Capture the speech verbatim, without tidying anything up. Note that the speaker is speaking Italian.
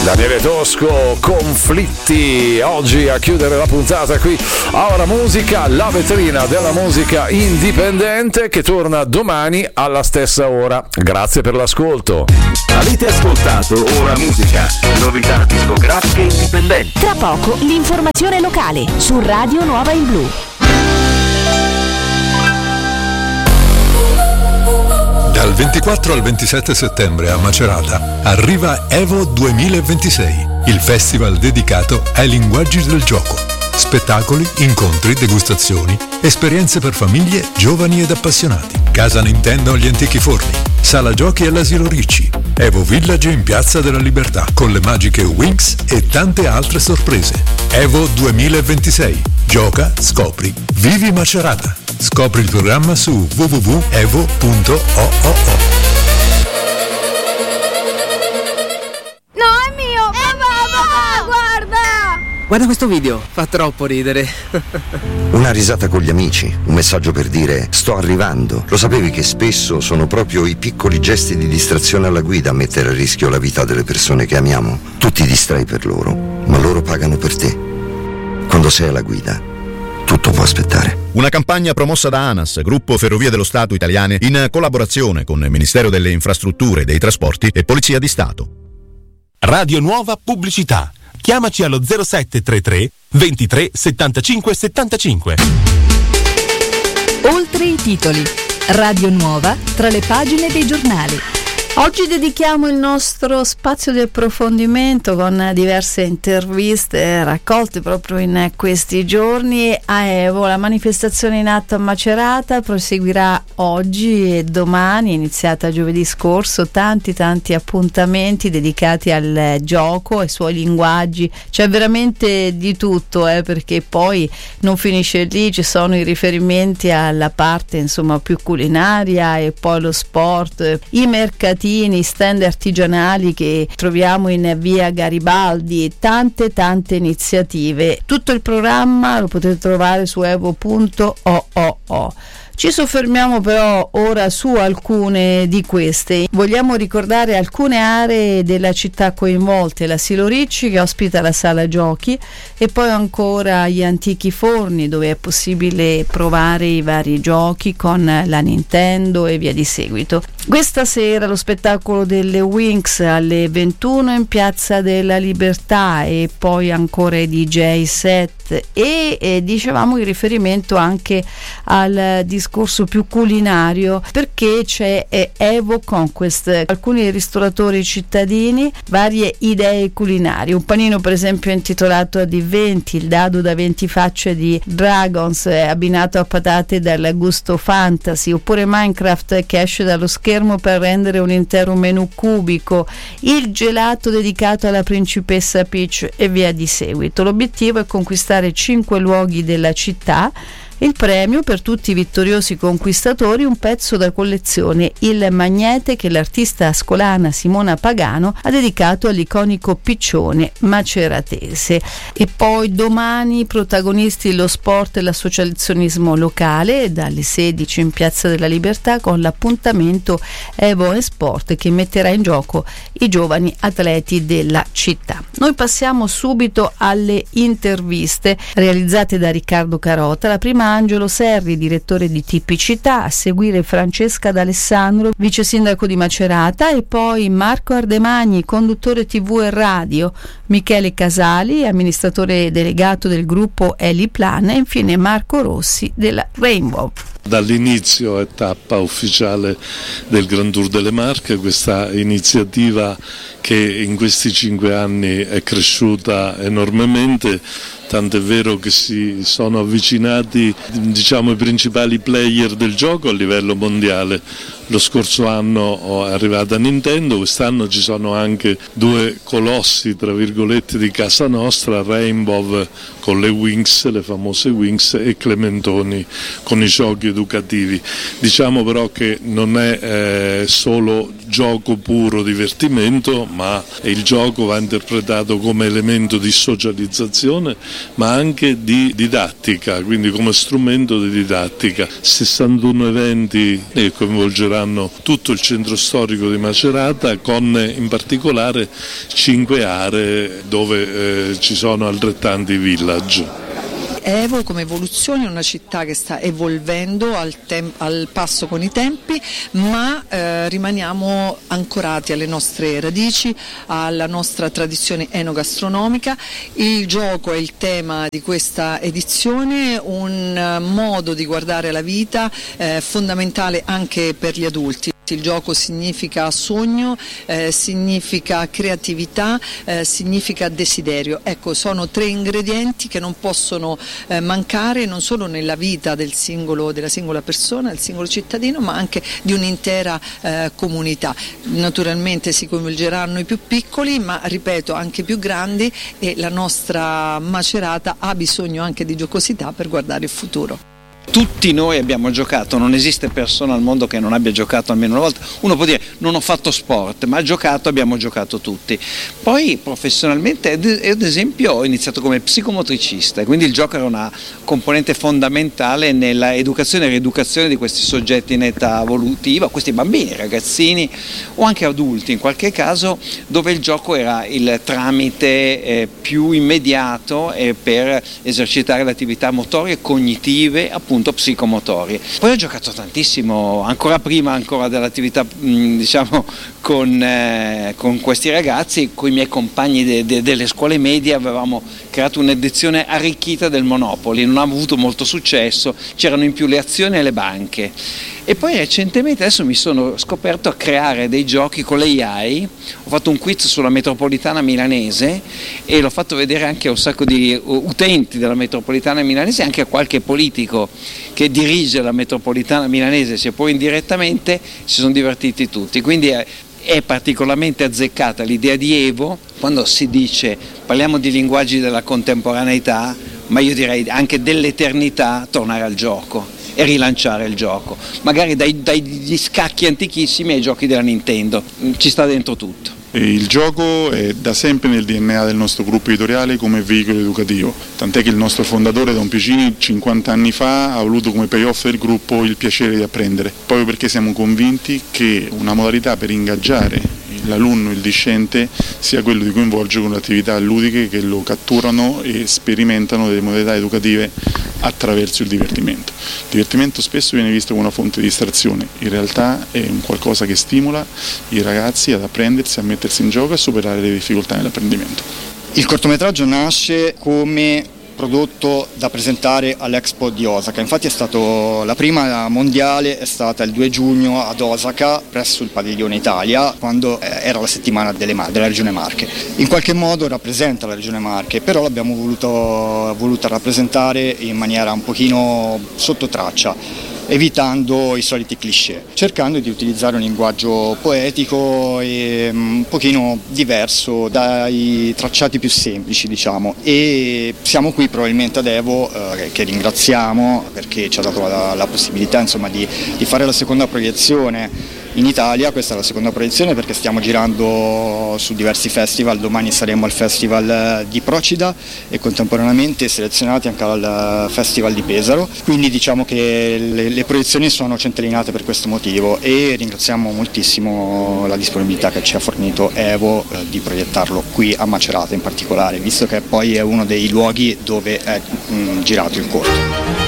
Daniele Tosco, Conflitti, oggi a chiudere la puntata qui a Ora Musica, la vetrina della musica indipendente che torna domani alla stessa ora. Grazie per l'ascolto. Avete ascoltato Ora Musica, novità discografiche indipendenti. Tra poco l'informazione locale su Radio Nuova in Blu. Dal ventiquattro al ventisette settembre a Macerata arriva Evo duemilaventisei, il festival dedicato ai linguaggi del gioco. Spettacoli, incontri, degustazioni, esperienze per famiglie, giovani ed appassionati. Casa Nintendo agli Antichi Forni, sala giochi all'Asilo Ricci, Evo Village in Piazza della Libertà con le magiche Winx e tante altre sorprese. Evo duemilaventisei. Gioca, scopri, vivi Macerata. Scopri il programma su w w w punto evo punto org. No, è mio! Papà, papà, guarda! Guarda questo video, fa troppo ridere. Una risata con gli amici, un messaggio per dire sto arrivando. Lo sapevi che spesso sono proprio i piccoli gesti di distrazione alla guida a mettere a rischio la vita delle persone che amiamo? Tu ti distrai per loro, ma loro pagano per te. Quando sei alla guida, tutto può aspettare. Una campagna promossa da ANAS, Gruppo Ferrovie dello Stato Italiane, in collaborazione con il Ministero delle Infrastrutture e dei Trasporti e Polizia di Stato. Radio Nuova Pubblicità. Chiamaci allo zero sette tre tre ventitré settantacinque settantacinque. Oltre i titoli. Radio Nuova tra le pagine dei giornali. Oggi dedichiamo il nostro spazio di approfondimento con diverse interviste raccolte proprio in questi giorni a Evo. La manifestazione in atto a Macerata proseguirà oggi e domani, iniziata giovedì scorso, tanti tanti appuntamenti dedicati al gioco, ai suoi linguaggi. C'è veramente di tutto, eh, perché poi non finisce lì, ci sono i riferimenti alla parte insomma più culinaria e poi lo sport, i mercatini, stand artigianali che troviamo in via Garibaldi, tante tante iniziative. Tutto il programma lo potete trovare su evo punto org. Ci soffermiamo però ora su alcune di queste. Vogliamo ricordare alcune aree della città coinvolte: l'Asilo Ricci che ospita la sala giochi e poi ancora gli Antichi Forni dove è possibile provare i vari giochi con la Nintendo e via di seguito. Questa sera lo spettacolo delle Winx alle ventuno in Piazza della Libertà e poi ancora i D J set e, e dicevamo in riferimento anche al discorso più culinario perché c'è eh, Evo Conquest, alcuni ristoratori cittadini, varie idee culinarie, un panino per esempio intitolato a D venti, il dado da venti facce di Dragons eh, abbinato a patate dal gusto fantasy, oppure Minecraft che esce dallo schermo per rendere un intero menù cubico, il gelato dedicato alla principessa Peach e via di seguito. L'obiettivo è conquistare cinque luoghi della città. Il premio per tutti i vittoriosi conquistatori, un pezzo da collezione, il magnete che l'artista ascolana Simona Pagano ha dedicato all'iconico piccione maceratese. E poi domani protagonisti lo sport e l'associazionismo locale dalle sedici in Piazza della Libertà con l'appuntamento Evo e Sport che metterà in gioco i giovani atleti della città. Noi passiamo subito alle interviste realizzate da Riccardo Carota. La prima Angelo Serri, direttore di Tipicità, a seguire Francesca D'Alessandro, vice sindaco di Macerata, e poi Marco Ardemagni, conduttore tivù e radio, Michele Casali, amministratore delegato del gruppo Eliplan, e infine Marco Rossi della Rainbow. Dall'inizio è tappa ufficiale del Grand Tour delle Marche, questa iniziativa che in questi cinque anni è cresciuta enormemente, tant'è vero che si sono avvicinati diciamo, i principali player del gioco a livello mondiale. Lo scorso anno è arrivata Nintendo, quest'anno ci sono anche due colossi tra virgolette di casa nostra, Rainbow con le Winx, le famose Winx, e Clementoni con i giochi educativi. Diciamo però che non è eh, solo gioco puro divertimento, ma il gioco va interpretato come elemento di socializzazione ma anche di didattica, quindi come strumento di didattica. sessantuno eventi che coinvolgeranno tutto il centro storico di Macerata, con in particolare cinque aree dove eh, ci sono altrettanti village. Evo come evoluzione è una città che sta evolvendo al, tem- al passo con i tempi, ma eh, rimaniamo ancorati alle nostre radici, alla nostra tradizione enogastronomica. Il gioco è il tema di questa edizione, un modo di guardare la vita eh, fondamentale anche per gli adulti. Il gioco significa sogno, eh, significa creatività, eh, significa desiderio. Ecco, sono tre ingredienti che non possono eh, mancare non solo nella vita del singolo, della singola persona, del singolo cittadino, ma anche di un'intera eh, comunità. Naturalmente si coinvolgeranno i più piccoli, ma ripeto anche i più grandi, e la nostra Macerata ha bisogno anche di giocosità per guardare il futuro. Tutti noi abbiamo giocato, non esiste persona al mondo che non abbia giocato almeno una volta. Uno può dire non ho fatto sport, ma giocato abbiamo giocato tutti. Poi professionalmente, ad esempio, ho iniziato come psicomotricista, e quindi il gioco era una componente fondamentale nella educazione e rieducazione di questi soggetti in età evolutiva, questi bambini, ragazzini o anche adulti in qualche caso, dove il gioco era il tramite eh, più immediato eh, per esercitare le attività motorie, cognitive, appunto psicomotorie. Poi ho giocato tantissimo, ancora prima ancora dell'attività mh, diciamo con, eh, con questi ragazzi, con i miei compagni de, de, delle scuole medie avevamo creato un'edizione arricchita del Monopoly, non ha avuto molto successo, c'erano in più le azioni e le banche. E poi recentemente adesso mi sono scoperto a creare dei giochi con l'A I, ho fatto un quiz sulla metropolitana milanese e l'ho fatto vedere anche a un sacco di utenti della metropolitana milanese, anche a qualche politico che dirige la metropolitana milanese, sia poi indirettamente, si sono divertiti tutti. Quindi è, è particolarmente azzeccata l'idea di Evo quando si dice parliamo di linguaggi della contemporaneità, ma io direi anche dell'eternità, tornare al gioco e rilanciare il gioco, magari dai, dagli scacchi antichissimi ai giochi della Nintendo, ci sta dentro tutto. Il gioco è da sempre nel D N A del nostro gruppo editoriale come veicolo educativo, tant'è che il nostro fondatore Don Picini cinquanta anni fa ha voluto come payoff del gruppo il piacere di apprendere, proprio perché siamo convinti che una modalità per ingaggiare l'alunno, il discente, sia quello di coinvolgere con attività ludiche che lo catturano e sperimentano delle modalità educative attraverso il divertimento. Il divertimento spesso viene visto come una fonte di distrazione, in realtà è un qualcosa che stimola i ragazzi ad apprendersi, a mettersi in gioco e a superare le difficoltà nell'apprendimento. Il cortometraggio nasce come prodotto da presentare all'Expo di Osaka, infatti è stato la prima mondiale, è stata il due giugno ad Osaka presso il Padiglione Italia, quando era la settimana delle Mar- della regione Marche. In qualche modo rappresenta la regione Marche, però l'abbiamo voluto, voluta rappresentare in maniera un pochino sotto traccia, evitando i soliti cliché, cercando di utilizzare un linguaggio poetico e un pochino diverso dai tracciati più semplici, diciamo. E siamo qui probabilmente ad Evo, eh, che ringraziamo perché ci ha dato la, la possibilità, insomma, di, di fare la seconda proiezione in Italia. Questa è la seconda proiezione perché stiamo girando su diversi festival, domani saremo al Festival di Procida e contemporaneamente selezionati anche al Festival di Pesaro, quindi diciamo che le, le proiezioni sono centellinate per questo motivo e ringraziamo moltissimo la disponibilità che ci ha fornito Evo eh, di proiettarlo qui a Macerata in particolare, visto che poi è uno dei luoghi dove è mh, girato il corto.